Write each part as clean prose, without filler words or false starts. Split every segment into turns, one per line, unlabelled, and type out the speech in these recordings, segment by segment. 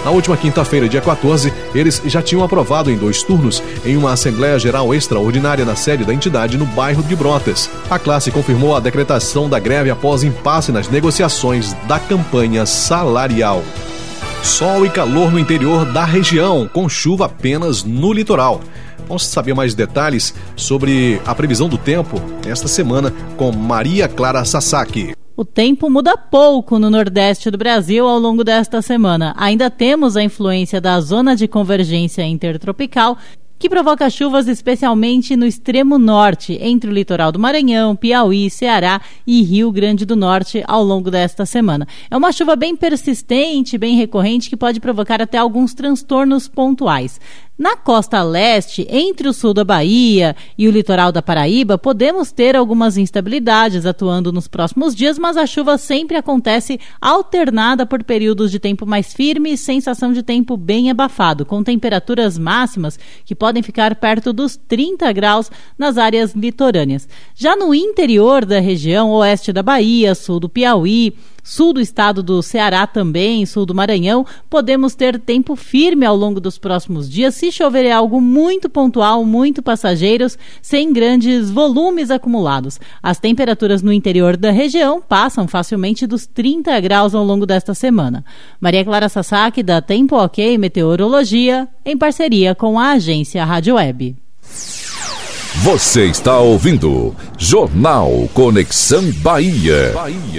Na última quinta-feira, dia 14, eles já tinham aprovado em 2 turnos em uma Assembleia Geral Extraordinária na sede da entidade no bairro de Brotas. A classe confirmou a decretação da greve após impasse nas negociações da campanha salarial. Sol e calor no interior da região, com chuva apenas no litoral. Vamos saber mais detalhes sobre a previsão do tempo esta semana com Maria Clara Sasaki.
O tempo muda pouco no Nordeste do Brasil ao longo desta semana. Ainda temos a influência da zona de convergência intertropical, que provoca chuvas especialmente no extremo norte, entre o litoral do Maranhão, Piauí, Ceará e Rio Grande do Norte ao longo desta semana. É uma chuva bem persistente, bem recorrente, que pode provocar até alguns transtornos pontuais. Na costa leste, entre o sul da Bahia e o litoral da Paraíba, podemos ter algumas instabilidades atuando nos próximos dias, mas a chuva sempre acontece alternada por períodos de tempo mais firme e sensação de tempo bem abafado, com temperaturas máximas que podem ficar perto dos 30 graus nas áreas litorâneas. Já no interior da região, oeste da Bahia, sul do Piauí, sul do estado do Ceará também, sul do Maranhão, podemos ter tempo firme ao longo dos próximos dias, se chover é algo muito pontual, muito passageiros, sem grandes volumes acumulados. As temperaturas no interior da região passam facilmente dos 30 graus ao longo desta semana. Maria Clara Sasaki, da Tempo Ok Meteorologia, em parceria com a agência Rádio Web.
Você está ouvindo Jornal Conexão Bahia.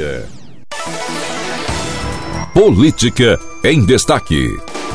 Política em destaque.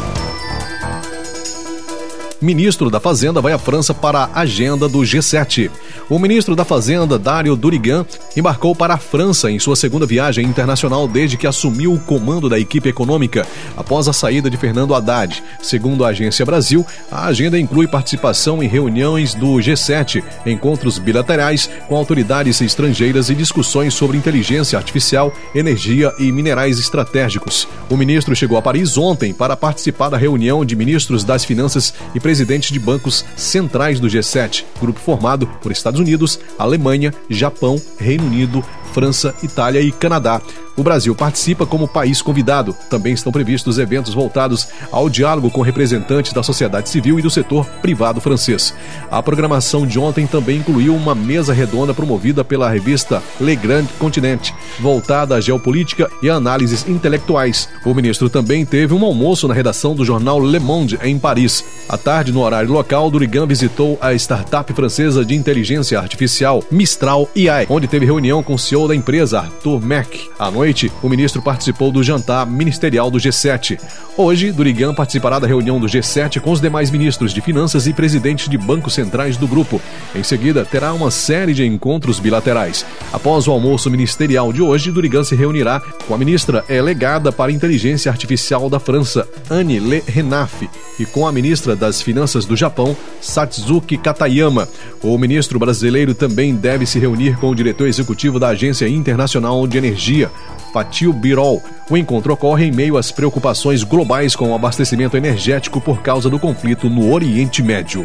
Ministro da Fazenda vai à França para a agenda do G7. O ministro da Fazenda, Dário Durigan, embarcou para a França em sua segunda viagem internacional desde que assumiu o comando da equipe econômica, após a saída de Fernando Haddad. Segundo a Agência Brasil, a agenda inclui participação em reuniões do G7, encontros bilaterais com autoridades estrangeiras e discussões sobre inteligência artificial, energia e minerais estratégicos. O ministro chegou a Paris ontem para participar da reunião de ministros das Finanças e presidentes de bancos centrais do G7, grupo formado por Estados Unidos, Alemanha, Japão, Reino Unido, França, Itália e Canadá. O Brasil participa como país convidado. Também estão previstos eventos voltados ao diálogo com representantes da sociedade civil e do setor privado francês. A programação de ontem também incluiu uma mesa redonda promovida pela revista Le Grand Continent, voltada à geopolítica e a análises intelectuais. O ministro também teve um almoço na redação do jornal Le Monde, em Paris. À tarde, no horário local, Durigan visitou a startup francesa de inteligência artificial Mistral AI, onde teve reunião com o CEO da empresa, Arthur Merck. À noite, o ministro participou do jantar ministerial do G7. Hoje, Durigan participará da reunião do G7 com os demais ministros de finanças e presidentes de bancos centrais do grupo. Em seguida, terá uma série de encontros bilaterais. Após o almoço ministerial de hoje, Durigan se reunirá com a ministra delegada para a inteligência artificial da França, Anne Le Renaf, e com a ministra das Finanças do Japão, Satsuki Katayama. O ministro brasileiro também deve se reunir com o diretor executivo da Agência Internacional de Energia, Fatih Birol. O encontro ocorre em meio às preocupações globais com o abastecimento energético por causa do conflito no Oriente Médio.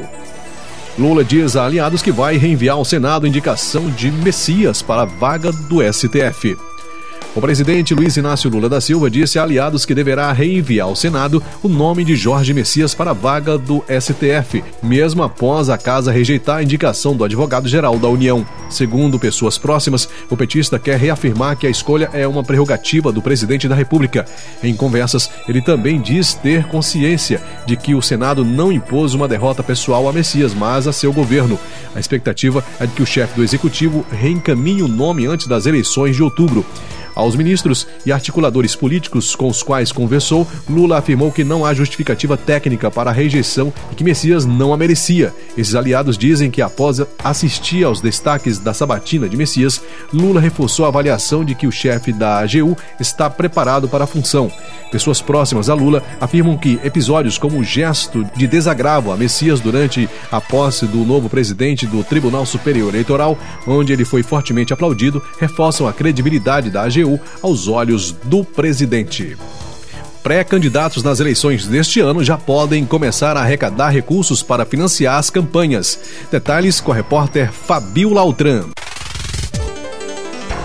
Lula diz a aliados que vai reenviar ao Senado indicação de Messias para a vaga do STF. O presidente Luiz Inácio Lula da Silva disse a aliados que deverá reenviar ao Senado o nome de Jorge Messias para a vaga do STF, mesmo após a casa rejeitar a indicação do advogado-geral da União. Segundo pessoas próximas, o petista quer reafirmar que a escolha é uma prerrogativa do presidente da República. Em conversas, ele também diz ter consciência de que o Senado não impôs uma derrota pessoal a Messias, mas a seu governo. A expectativa é de que o chefe do executivo reencaminhe o nome antes das eleições de outubro. Aos ministros e articuladores políticos com os quais conversou, Lula afirmou que não há justificativa técnica para a rejeição e que Messias não a merecia. Esses aliados dizem que após assistir aos destaques da sabatina de Messias, Lula reforçou a avaliação de que o chefe da AGU está preparado para a função. Pessoas próximas a Lula afirmam que episódios como o gesto de desagravo a Messias durante a posse do novo presidente do Tribunal Superior Eleitoral, onde ele foi fortemente aplaudido, reforçam a credibilidade da AGU aos olhos do presidente. Pré-candidatos nas eleições deste ano já podem começar a arrecadar recursos para financiar as campanhas. Detalhes com a repórter Fabiola Altran.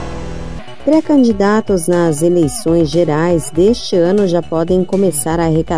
Pré-candidatos nas eleições gerais deste ano já podem começar a arrecadar